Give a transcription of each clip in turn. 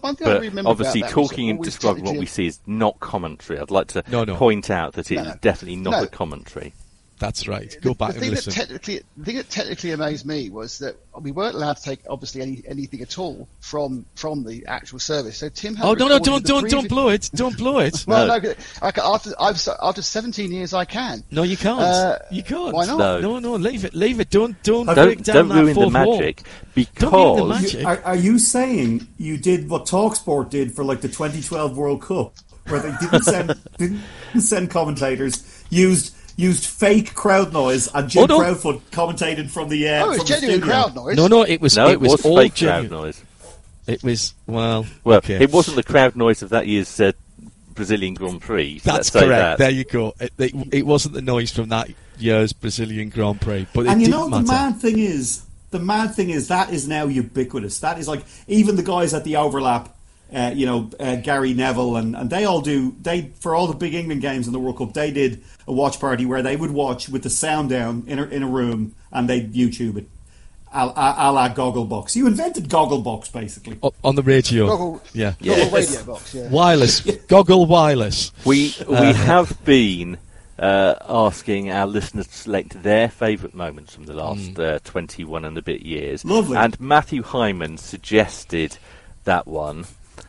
one thing I But remember obviously, about that was talking and always describing what we see is not commentary. I'd like to point out that it's definitely not a commentary. That's right. Go back and listen. The thing that technically amazed me was that we weren't allowed to take obviously anything at all from the actual service. So Tim had don't blow it. Don't blow it. Well, no, after 17 years, I can. No, you can't. You can't. Why not? No, leave it. Don't break down that ruin fourth the magic. Because are you saying you did what TalkSport did for like the 2012 World Cup, where they didn't send commentators, used fake crowd noise, and Jim Proudfoot commentated from the it was genuine crowd noise. No, it was all fake genuine. crowd noise. It was it wasn't the crowd noise of that year's Brazilian Grand Prix. That's correct. There you go. It wasn't the noise from that year's Brazilian Grand Prix, but it didn't matter. The mad thing is that is now ubiquitous. That is like even the guys at the overlap. Gary Neville and they all do. They for all the big England games in the World Cup, they did a watch party where they would watch with the sound down in a room and they'd YouTube it, a la Gogglebox. You invented Gogglebox basically on the radio. Goggle radio box. Yeah. Wireless, Goggle wireless. We have been asking our listeners to select their favourite moments from the last 21 and a bit years. Lovely. And Matthew Hyman suggested that one.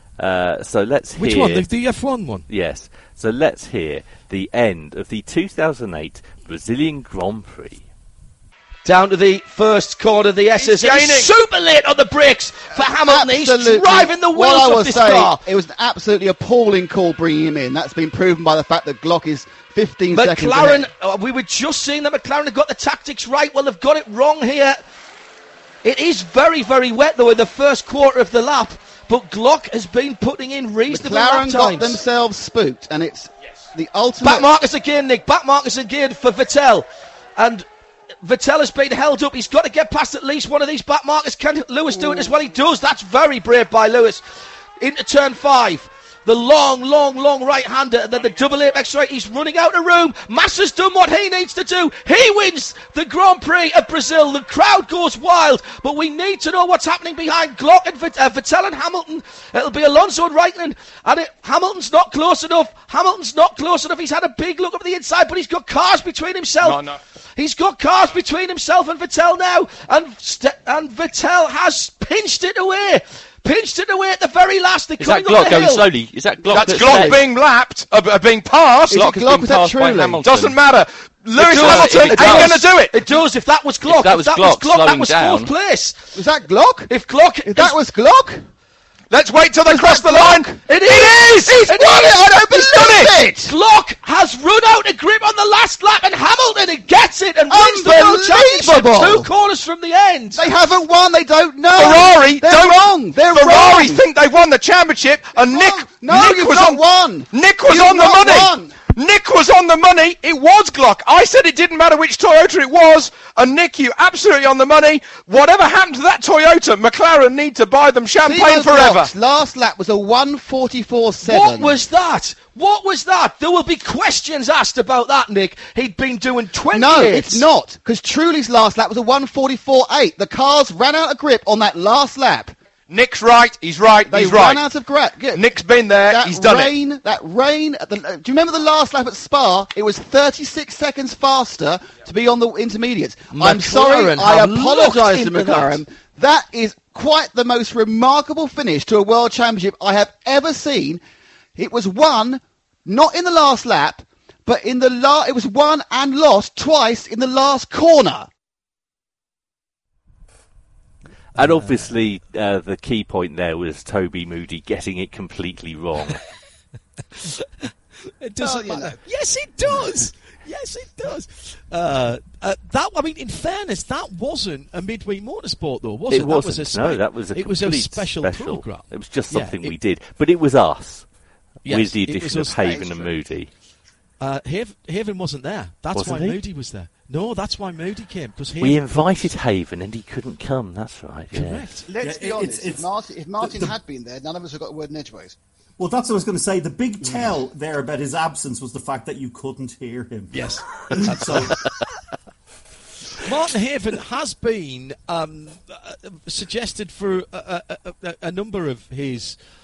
So let's hear... Which one? The F1 one? Yes. So let's hear the end of the 2008 Brazilian Grand Prix. Down to the first corner of the S's. He's super late on the brakes for Hamilton. Absolutely. He's driving the wheels off this car. It was an absolutely appalling call bringing him in. That's been proven by the fact that Glock is 15 seconds ahead. We were just saying that McLaren have got the tactics right. Well, they've got it wrong here. It is very, very wet, though, in the first quarter of the lap. But Glock has been putting in reasonable lap times. McLaren got themselves spooked, and it's the ultimate... Back markers again, Nick. Back markers again for Vettel. And Vettel has been held up. He's got to get past at least one of these back markers. Can Lewis do it as well? He does. That's very brave by Lewis. Into turn 5. The long right-hander, and then the double apex right. He's running out of room. Massa's done what he needs to do. He wins the Grand Prix of Brazil. The crowd goes wild, but we need to know what's happening behind Glock and Vettel and Hamilton. It'll be Alonso and Raikkonen, and Hamilton's not close enough. He's had a big look up the inside, but he's got cars between himself. He's got cars between himself and Vettel now, and Vettel has pinched it away at the very last. Is that Glock going slowly? Is that Glock? That's Glock being lapped, being passed. Glock is that truly? Doesn't matter. Lewis Hamilton ain't going to do it. It does. If that was Glock, that was fourth place. Was that Glock? If that was Glock? Let's wait till they cross the line. It is! He's won it! I don't believe it! Glock has run out of grip on the last lap, and Hamilton gets it and wins the World Championship 2 corners from the end. They haven't won. They don't know. Ferrari, they're wrong. Ferrari think they've won the championship, and Nick was on one. Nick was on the money. Nick was on the money. It was Glock. I said it didn't matter which Toyota it was, and Nick, you absolutely on the money. Whatever happened to that Toyota, McLaren need to buy them champagne forever. Glock's last lap was a 1:44.7. What was that? There will be questions asked about that, Nick. He'd been doing 28. No, it's not, because Truly's last lap was a 1:44.8. The cars ran out of grip on that last lap. Nick's right. He's right. They ran out of grip. Nick's been there. He's done it. That rain. Do you remember the last lap at Spa? It was 36 seconds faster to be on the intermediates. I'm sorry. I apologise to McLaren. That is quite the most remarkable finish to a World Championship I have ever seen. It was won, not in the last lap, but in it was won and lost twice in the last corner. And obviously, the key point there was Toby Moody getting it completely wrong. It doesn't matter. Yes, it does. Yes, it does. In fairness, that wasn't a Midway Motorsport, though, was it? It wasn't. That was a special program. It was just something we did. But it was us, with the addition of Haven and Moody. Haven wasn't there. That's why Moody was there. No, that's why Moody came. We invited Haven and he couldn't come. That's right. Correct. Yeah. Let's be honest. If Martin had been there, none of us would have got a word in edgeways. Well, that's what I was going to say. The big tell there about his absence was the fact that you couldn't hear him. Yes. Martin Haven has been suggested for a number of his